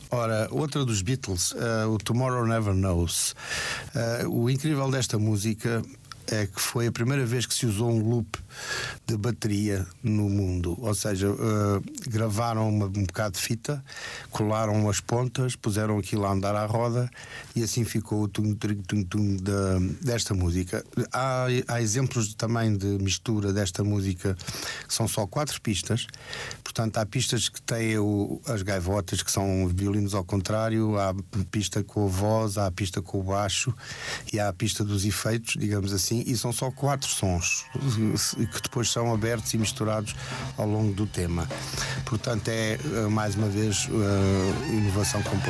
Ora, outra dos Beatles, o Tomorrow Never Knows. O incrível desta música é que foi a primeira vez que se usou um loop de bateria no mundo, ou seja, gravaram um bocado de fita, colaram as pontas, puseram aquilo a andar à roda e assim ficou o tum-tum-tum desta música. Há exemplos também de mistura desta música que são só 4 pistas, portanto há pistas que têm as gaivotas, que são violinos ao contrário, há pista com a voz, há a pista com o baixo e há a pista dos efeitos, digamos assim, e são só 4 sons que depois são abertos e misturados ao longo do tema. Portanto, é mais uma vez inovação compositiva.